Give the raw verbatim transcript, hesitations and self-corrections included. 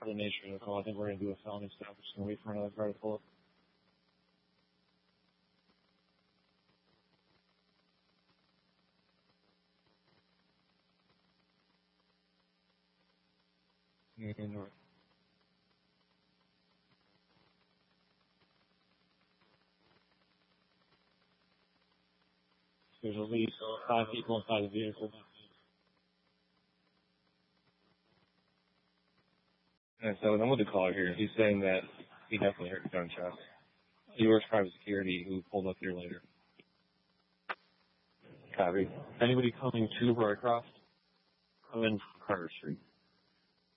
for the nature of the call. I think we're going to do a felony stop. We're just going to wait for another car to pull up. And north. There's at least five people inside the vehicle. And so I'm with the caller here. He's saying that he definitely heard gunshots. He works private security who pulled up here later. Copy. Anybody coming to Roycroft? Come in from Carter Street.